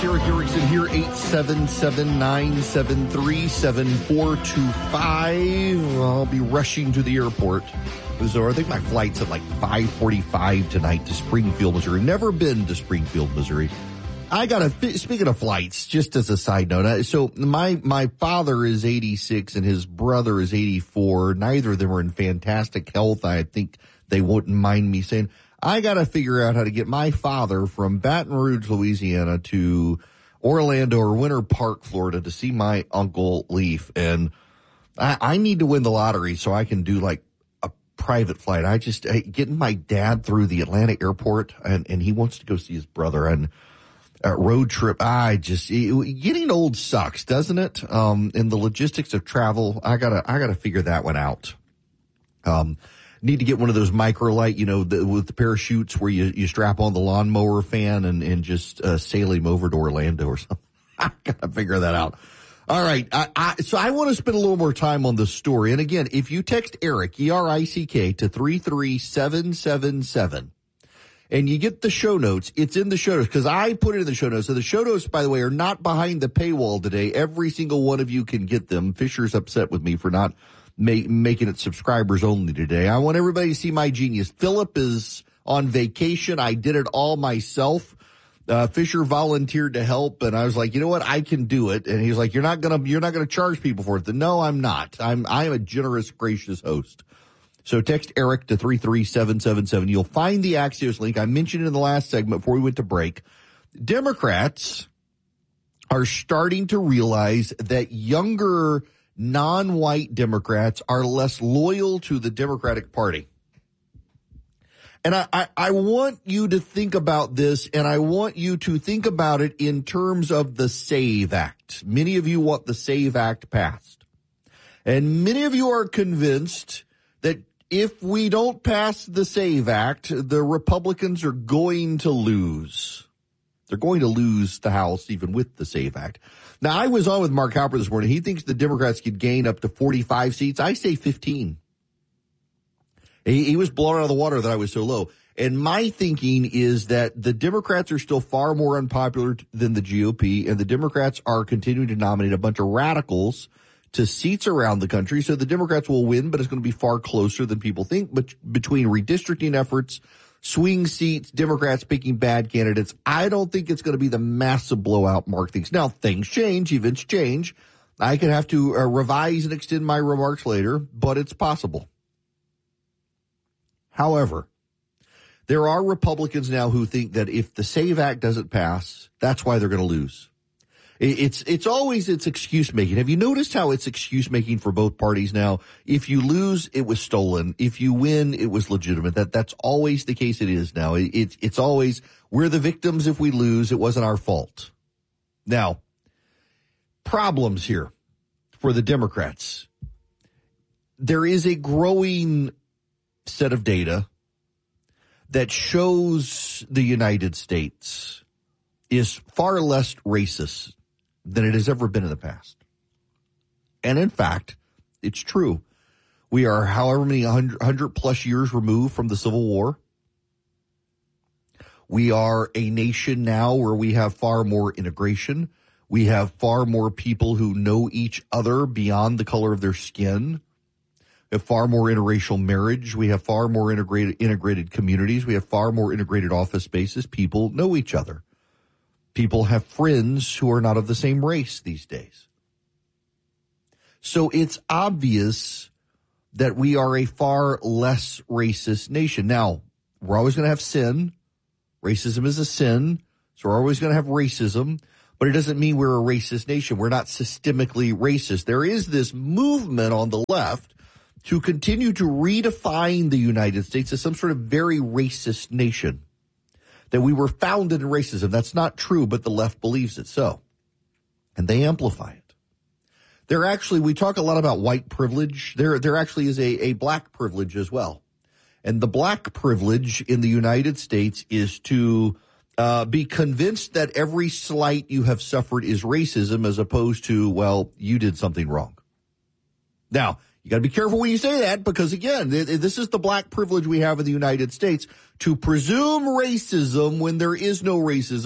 Eric Erickson here, 877-973-7425. I'll be rushing to the airport. So I think my flight's at like 5:45 tonight to Springfield, Missouri. Never been to Springfield, Missouri. I got speaking of flights, just as a side note, so my father is 86 and his brother is 84. Neither of them are in fantastic health. I think they wouldn't mind me saying. I got to figure out how to get my father from Baton Rouge, Louisiana to Orlando or Winter Park, Florida to see my Uncle Leaf. And I need to win the lottery so I can do like a private flight. Getting my dad through the Atlanta airport and he wants to go see his brother and road trip. Getting old sucks, doesn't it? And the logistics of travel, I gotta figure that one out. Need to get one of those microlight, with the parachutes where you strap on the lawnmower fan and just sail him over to Orlando or something. I gotta figure that out. All right. So I want to spend a little more time on this story. And again, if you text Eric, E-R-I-C-K, to 33777, and you get the show notes, it's in the show notes because I put it in the show notes. So the show notes, by the way, are not behind the paywall today. Every single one of you can get them. Fisher's upset with me for not making it subscribers only today. I want everybody to see my genius. Philip is on vacation. I did it all myself. Fisher volunteered to help, and I was like, you know what, I can do it. And he's like, you're not gonna charge people for it. No, I'm not. I'm a generous, gracious host. So text Eric to 33777. You'll find the Axios link. I mentioned it in the last segment before we went to break. Democrats are starting to realize that younger non-white Democrats are less loyal to the Democratic Party. And I want you to think about this, and I want you to think about it in terms of the SAVE Act. Many of you want the SAVE Act passed. And many of you are convinced that if we don't pass the SAVE Act, the Republicans are going to lose. They're going to lose the House even with the SAVE Act. Now, I was on with Mark Halper this morning. He thinks the Democrats could gain up to 45 seats. I say 15. He was blown out of the water that I was so low. And my thinking is that the Democrats are still far more unpopular than the GOP, and the Democrats are continuing to nominate a bunch of radicals to seats around the country. So the Democrats will win, but it's going to be far closer than people think. But between redistricting efforts, swing seats, Democrats picking bad candidates, I don't think it's going to be the massive blowout Mark thinks. Now, things change, events change. I could have to revise and extend my remarks later, but it's possible. However, there are Republicans now who think that if the SAVE Act doesn't pass, that's why they're going to lose. It's always excuse making. Have you noticed how it's excuse making for both parties now? If you lose, it was stolen. If you win, it was legitimate. That's always the case. It is now. It's always we're the victims if we lose. It wasn't our fault. Now, problems here for the Democrats. There is a growing set of data that shows the United States is far less racist than it has ever been in the past. And in fact, it's true. We are however many 100 plus years removed from the Civil War. We are a nation now where we have far more integration. We have far more people who know each other beyond the color of their skin. We have far more interracial marriage. We have far more integrated communities. We have far more integrated office spaces. People know each other. People have friends who are not of the same race these days. So it's obvious that we are a far less racist nation. Now, we're always going to have sin. Racism is a sin. So we're always going to have racism. But it doesn't mean we're a racist nation. We're not systemically racist. There is this movement on the left to continue to redefine the United States as some sort of very racist nation. That we were founded in racism. That's not true, but the left believes it so. And they amplify it. We talk a lot about white privilege. There actually is a black privilege as well. And the black privilege in the United States is to be convinced that every slight you have suffered is racism as opposed to, well, you did something wrong. Now, you got to be careful when you say that because, again, this is the black privilege we have in the United States to presume racism when there is no racism,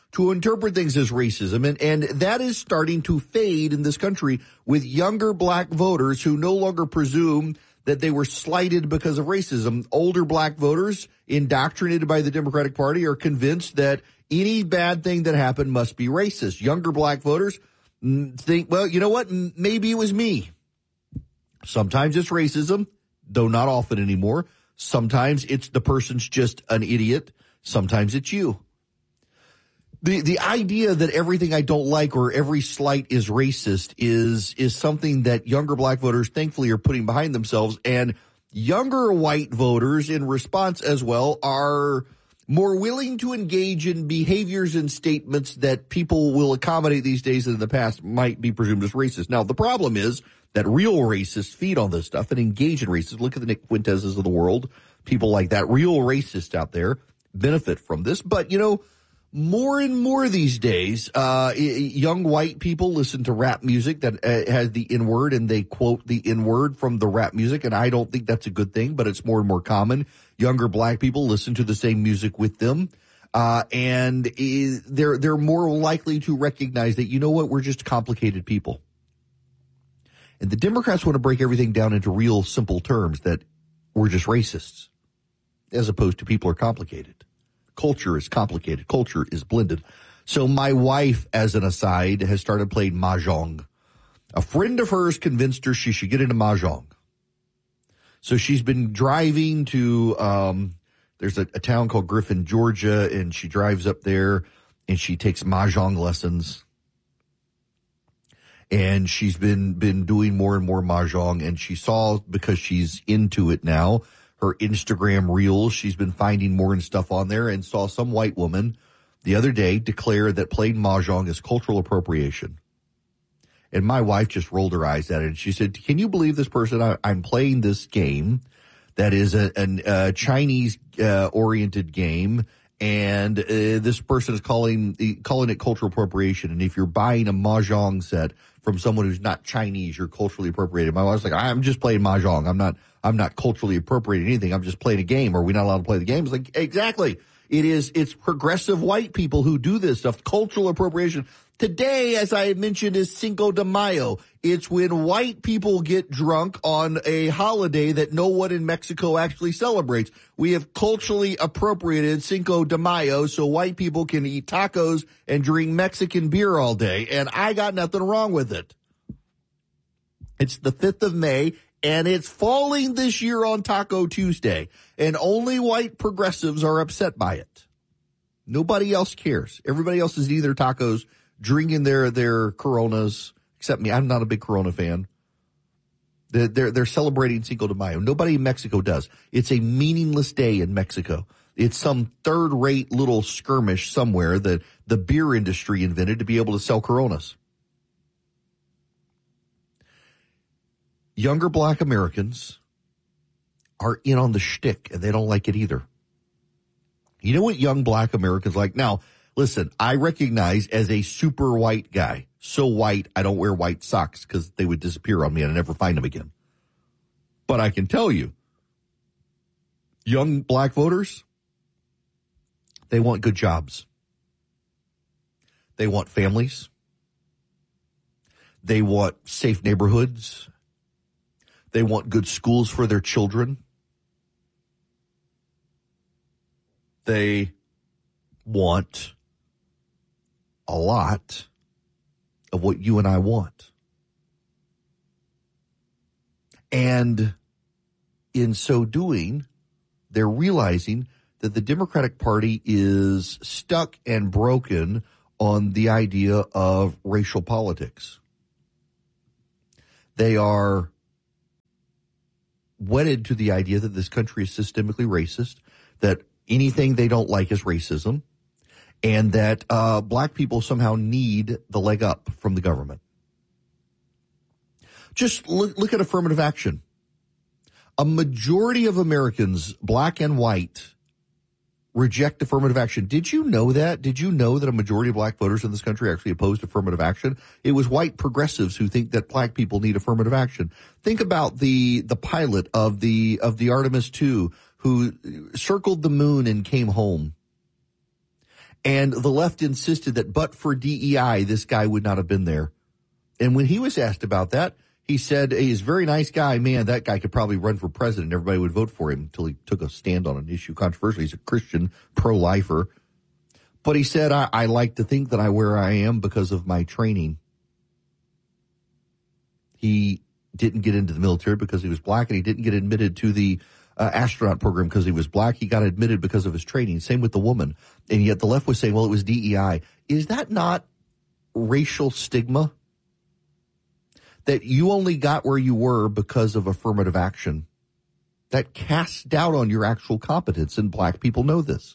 to interpret things as racism. And that is starting to fade in this country with younger black voters who no longer presume that they were slighted because of racism. Older black voters, indoctrinated by the Democratic Party, are convinced that any bad thing that happened must be racist. Younger black voters think, well, you know what? Maybe it was me. Sometimes it's racism, though not often anymore. Sometimes it's the person's just an idiot. Sometimes it's you. The idea that everything I don't like or every slight is racist is something that younger black voters thankfully are putting behind themselves. And younger white voters in response as well are more willing to engage in behaviors and statements that people will accommodate these days that in the past might be presumed as racist. Now, the problem is that real racists feed on this stuff and engage in racism. Look at the Nick Fuenteses of the world. People like that, real racists out there, benefit from this. But, you know, more and more these days, young white people listen to rap music that has the N-word, and they quote the N-word from the rap music, and I don't think that's a good thing, but it's more and more common. Younger black people listen to the same music with them, and they're more likely to recognize that, you know what, we're just complicated people. And the Democrats want to break everything down into real simple terms, that we're just racists, as opposed to people are complicated. Culture is complicated. Culture is blended. So my wife, as an aside, has started playing Mahjong. A friend of hers convinced her she should get into Mahjong. So she's been driving to, there's a town called Griffin, Georgia, and she drives up there and she takes Mahjong lessons. And she's been doing more and more Mahjong, and she saw, because she's into it now, her Instagram reels, she's been finding more and stuff on there, and saw some white woman the other day declare that playing Mahjong is cultural appropriation. And my wife just rolled her eyes at it, and she said, can you believe this person? I'm playing this game that is a Chinese oriented game, and this person is calling it cultural appropriation. And if you're buying a Mahjong set from someone who's not Chinese, you're culturally appropriated. My wife's like, I'm just playing Mahjong. I'm not culturally appropriating anything. I'm just playing a game. Are we not allowed to play the game? It's like, exactly. It's progressive white people who do this stuff. Cultural appropriation. Today, as I mentioned, is Cinco de Mayo. It's when white people get drunk on a holiday that no one in Mexico actually celebrates. We have culturally appropriated Cinco de Mayo so white people can eat tacos and drink Mexican beer all day, and I got nothing wrong with it. It's the 5th of May, and it's falling this year on Taco Tuesday, and only white progressives are upset by it. Nobody else cares. Everybody else is eating their tacos, drinking their Coronas, except me. I'm not a big Corona fan. They're celebrating Cinco de Mayo. Nobody in Mexico does. It's a meaningless day in Mexico. It's some third-rate little skirmish somewhere that the beer industry invented to be able to sell Coronas. Younger black Americans are in on the shtick, and they don't like it either. You know what young black Americans like? Now, listen, I recognize as a super white guy, so white I don't wear white socks because they would disappear on me and I never find them again. But I can tell you, young black voters, they want good jobs. They want families. They want safe neighborhoods. They want good schools for their children. They want a lot of what you and I want. And in so doing, they're realizing that the Democratic Party is stuck and broken on the idea of racial politics. They are wedded to the idea that this country is systemically racist, that anything they don't like is racism, and that black people somehow need the leg up from the government. Just look at affirmative action. A majority of Americans, black and white, reject affirmative action. Did you know that? Did you know that a majority of black voters in this country actually opposed affirmative action? It was white progressives who think that black people need affirmative action. Think about the pilot of the Artemis II who circled the moon and came home. And the left insisted that but for DEI, this guy would not have been there. And when he was asked about that, he said, hey, he's a very nice guy. Man, that guy could probably run for president. Everybody would vote for him until he took a stand on an issue controversially. He's a Christian pro-lifer. But he said, I like to think that I'm where I am because of my training. He didn't get into the military because he was black, and he didn't get admitted to the astronaut program because he was black. He got admitted because of his training. Same with the woman. And yet the left was saying, well, it was DEI. Is that not racial stigma? That you only got where you were because of affirmative action. That casts doubt on your actual competence, and black people know this.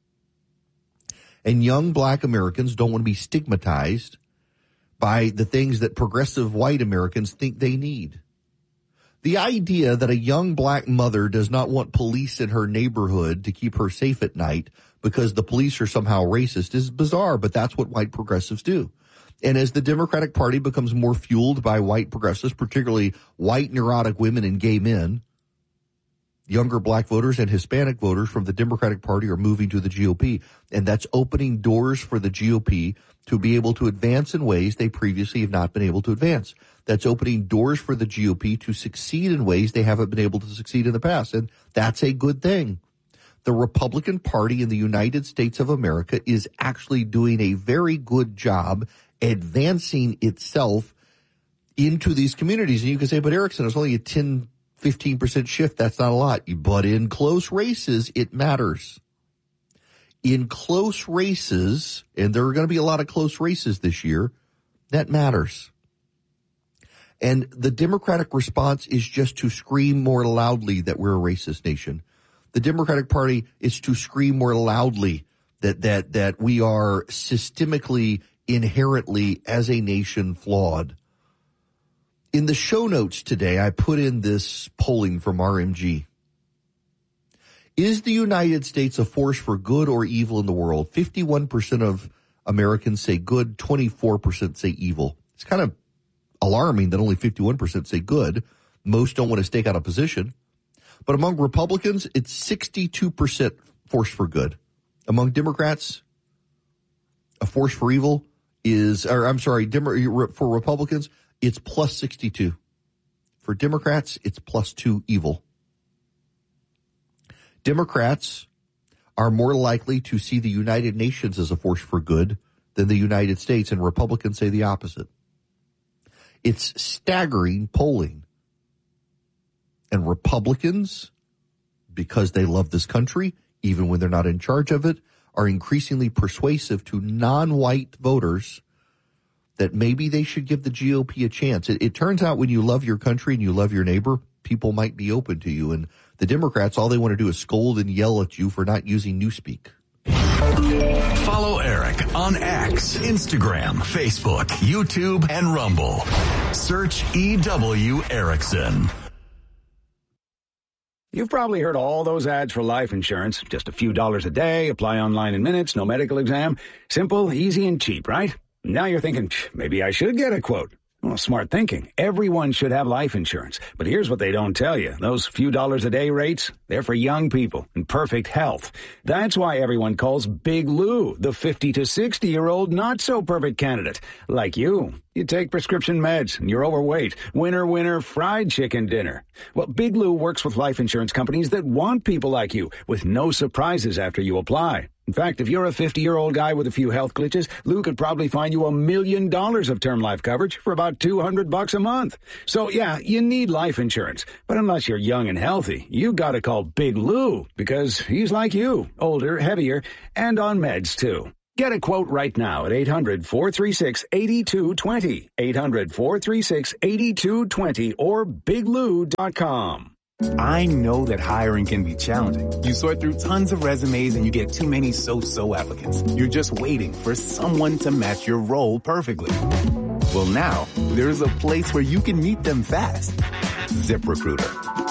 And young black Americans don't want to be stigmatized by the things that progressive white Americans think they need. The idea that a young black mother does not want police in her neighborhood to keep her safe at night because the police are somehow racist is bizarre, but that's what white progressives do. And as the Democratic Party becomes more fueled by white progressives, particularly white neurotic women and gay men, younger black voters and Hispanic voters from the Democratic Party are moving to the GOP. And that's opening doors for the GOP to be able to advance in ways they previously have not been able to advance. That's opening doors for the GOP to succeed in ways they haven't been able to succeed in the past. And that's a good thing. The Republican Party in the United States of America is actually doing a very good job advancing itself into these communities. And you can say, but Erickson, it's only a 10, 15% shift. That's not a lot. But in close races, it matters. In close races, and there are going to be a lot of close races this year, that matters. And the Democratic response is just to scream more loudly that we're a racist nation. The Democratic Party is to scream more loudly that we are systemically, inherently, as a nation, flawed. In the show notes today, I put in this polling from RMG. Is the United States a force for good or evil in the world? 51% of Americans say good, 24% say evil. It's kind of alarming that only 51% say good. Most don't want to stake out a position. But among Republicans, it's 62% force for good. Among Democrats, a force for evil is, for Republicans, it's plus 62. For Democrats, it's plus 2 evil. Democrats are more likely to see the United Nations as a force for good than the United States, and Republicans say the opposite. It's staggering polling. And Republicans, because they love this country, even when they're not in charge of it, are increasingly persuasive to non-white voters that maybe they should give the GOP a chance. It turns out when you love your country and you love your neighbor, people might be open to you. And the Democrats, all they want to do is scold and yell at you for not using Newspeak. Follow Eric on X, Instagram, Facebook, YouTube, and Rumble. Search EW Erickson. You've probably heard all those ads for life insurance. Just a few dollars a day, apply online in minutes, no medical exam. Simple, easy, and cheap, right? Now you're thinking, maybe I should get a quote. Well, smart thinking. Everyone should have life insurance. But here's what they don't tell you. Those few dollars a day rates, they're for young people in perfect health. That's why everyone calls Big Lou the 50 to 60-year-old not-so-perfect candidate. Like you. You take prescription meds and you're overweight. Winner, fried chicken dinner. Well, Big Lou works with life insurance companies that want people like you with no surprises after you apply. In fact, if you're a 50-year-old guy with a few health glitches, Lou could probably find you $1 million of term life coverage for about $200 a month. So, yeah, you need life insurance. But unless you're young and healthy, you gotta call Big Lou because he's like you, older, heavier, and on meds, too. Get a quote right now at 800-436-8220, 800-436-8220, or biglou.com. I know that hiring can be challenging. You sort through tons of resumes and you get too many so-so applicants. You're just waiting for someone to match your role perfectly. Well, now there's a place where you can meet them fast. ZipRecruiter.